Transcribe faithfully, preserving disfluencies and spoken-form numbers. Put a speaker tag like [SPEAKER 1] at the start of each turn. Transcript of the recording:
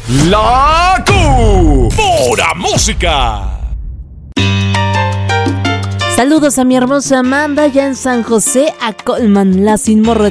[SPEAKER 1] La Q. Pura música.
[SPEAKER 2] Saludos a mi hermosa Amanda, ya en San José, a Colman, la Sin Morro